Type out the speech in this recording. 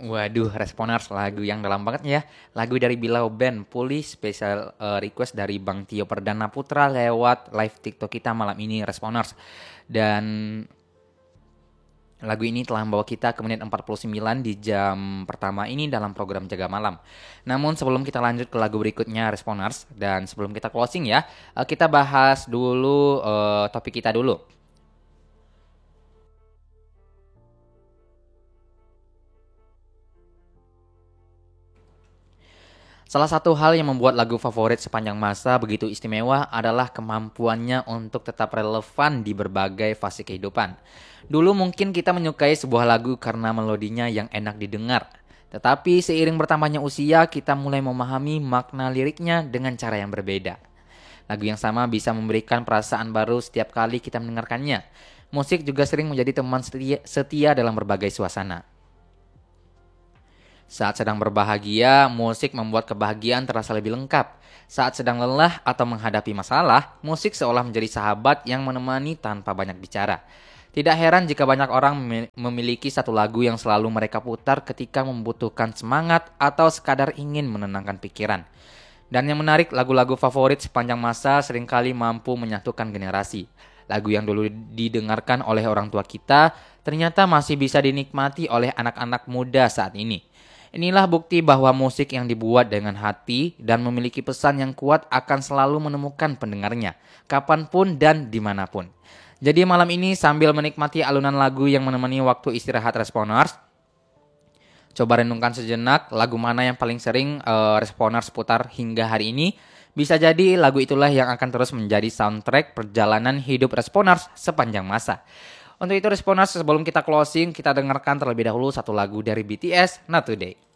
Waduh, Responers lagu yang dalam banget ya. Lagu dari Bilao Band, Pulih special request dari Bang Tio Perdana Putra lewat live TikTok kita malam ini Responers. Dan lagu ini telah membawa kita ke menit 49 di jam pertama ini dalam program Jaga Malam. Namun sebelum kita lanjut ke lagu berikutnya Responers dan sebelum kita closing ya, kita bahas dulu topik kita dulu. Salah satu hal yang membuat lagu favorit sepanjang masa begitu istimewa adalah kemampuannya untuk tetap relevan di berbagai fase kehidupan. Dulu mungkin kita menyukai sebuah lagu karena melodinya yang enak didengar. Tetapi seiring bertambahnya usia, kita mulai memahami makna liriknya dengan cara yang berbeda. Lagu yang sama bisa memberikan perasaan baru setiap kali kita mendengarkannya. Musik juga sering menjadi teman setia dalam berbagai suasana. Saat sedang berbahagia, musik membuat kebahagiaan terasa lebih lengkap. Saat sedang lelah atau menghadapi masalah, musik seolah menjadi sahabat yang menemani tanpa banyak bicara. Tidak heran jika banyak orang memiliki satu lagu yang selalu mereka putar ketika membutuhkan semangat atau sekadar ingin menenangkan pikiran. Dan yang menarik, lagu-lagu favorit sepanjang masa seringkali mampu menyatukan generasi. Lagu yang dulu didengarkan oleh orang tua kita, ternyata masih bisa dinikmati oleh anak-anak muda saat ini. Inilah bukti bahwa musik yang dibuat dengan hati dan memiliki pesan yang kuat akan selalu menemukan pendengarnya, kapanpun dan dimanapun. Jadi malam ini sambil menikmati alunan lagu yang menemani waktu istirahat Responers, coba renungkan sejenak lagu mana yang paling sering Responers putar hingga hari ini. Bisa jadi lagu itulah yang akan terus menjadi soundtrack perjalanan hidup Responers sepanjang masa. Untuk itu Responers, sebelum kita closing, kita dengarkan terlebih dahulu satu lagu dari BTS, Not Today.